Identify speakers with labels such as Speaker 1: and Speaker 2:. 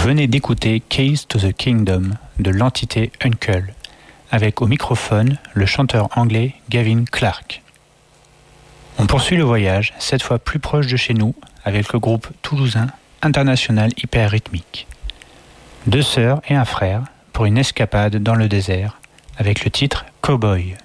Speaker 1: venez d'écouter Keys to the Kingdom de l'entité Uncle, avec au microphone le chanteur anglais Gavin Clark. On poursuit le voyage, cette fois plus proche de chez nous, avec le groupe toulousain International Hyper Rythmique. 2 sœurs et un frère pour une escapade dans le désert, avec le titre Cowboy.